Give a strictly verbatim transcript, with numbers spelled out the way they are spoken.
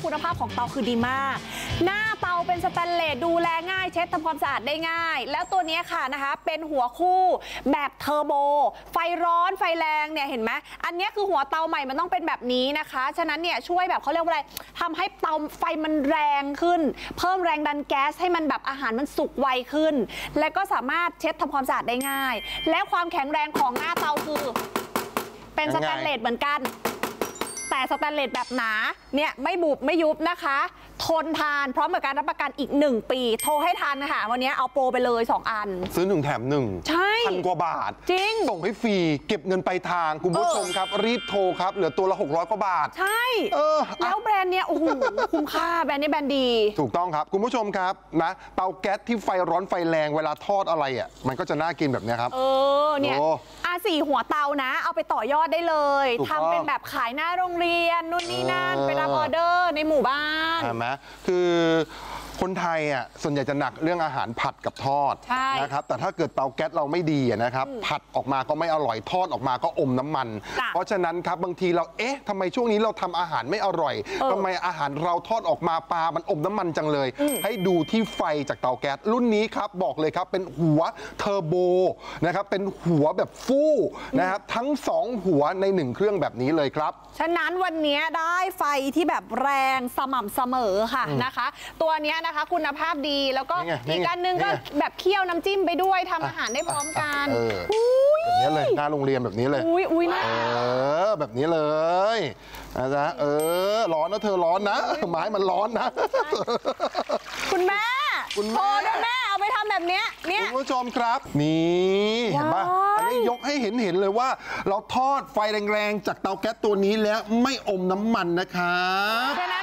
คุณภาพของเตาคือดีมากหน้าเตาเป็นสแตนเลสดูแลง่ายเช็ดทำความสะอาดได้ง่ายแล้วตัวนี้ค่ะนะคะเป็นหัวคู่แบบเทอร์โบไฟร้อนไฟแรงเนี่ยเห็นไหมอันนี้คือหัวเตาใหม่มันต้องเป็นแบบนี้นะคะฉะนั้นเนี่ยช่วยแบบเขาเรียกว่าอะไรทำให้เตาไฟมันแรงขึ้นเพิ่มแรงดันแก๊สให้มันแบบอาหารมันสุกไวขึ้นและก็สามารถเช็ดทำความสะอาดได้ง่ายและความแข็งแรงของหน้าเตาคือเป็นสแตนเลสเหมือนกันแต่สแตนเลสแบบหนาเนี่ยไม่บุบไม่ยุบนะคะทนทานพร้อมกับการรับประกันอีกหนึ่งปีโทรให้ทันค่ะวันนี้เอาโปรไปเลยสองอันซื้อหนึ่งแถมหนึ่งใช่พันกว่าบาทจริงส่งให้ฟรีเก็บเงินไปทางคุณผู้ชมครับรีบโทรครับเหลือตัวละหกร้อยกว่าบาทใช่เออแล้วแบรนด์เนี้ยโอ้โหคุ้มค่าแบรนด์นี้แบรนด์ดีถูกต้องครับคุณผู้ชมครับนะเตาแก๊สที่ไฟร้อนไฟแรงเวลาทอดอะไรอ่ะมันก็จะน่ากินแบบนี้ครับเออเนี่ยอาสี่หัวเตานะเอาไปต่อยอดได้เลยทำเป็นแบบขายหน้าโรงเรียนนู่นนี่นั่นไปรับออเดอร์ในหมู่บ้านใช่ไหมคือคนไทยอ่ะส่วนใหญ่จะหนักเรื่องอาหารผัดกับทอดนะครับแต่ถ้าเกิดเตาแก๊สเราไม่ดีนะครับผัดออกมาก็ไม่อร่อยทอดออกมาก็อมน้ำมันเพราะฉะนั้นครับบางทีเราเอ๊ะทำไมช่วงนี้เราทำอาหารไม่อร่อยทำไมอาหารเราทอดออกมาปลามันอมน้ำมันจังเลยให้ดูที่ไฟจากเตาแก๊สรุ่นนี้ครับบอกเลยครับเป็นหัวเทอร์โบนะครับเป็นหัวแบบฟู่นะครับทั้งสองหัวในหนึ่งเครื่องแบบนี้เลยครับฉะนั้นวันนี้ได้ไฟที่แบบแรงสม่ำเสมอค่ะนะคะตัวนี้นะคะคุณภาพดีแล้วก็อีกอันนึงก็แบบเคี่ยวน้ำจิ้มไปด้วยทำอาหารได้พร้อมกันแบบนี้เลยหน้าโรงเรียนแบบนี้เลยอุ้ยอุ้ยนะเออแบบนี้เลยนะจ๊ะเออร้อนนะเธอร้อนนะไม้มันร้อนนะคุณแม่คุณแม่แม่เอาไปทำแบบนี้เนี่ยคุณผู้ชมครับนี่เห็นปะอันนี้ยกให้เห็นเห็นเลยว่าเราทอดไฟแรงๆจากเตาแก๊สตัวนี้แล้วไม่อมน้ำมันนะครับ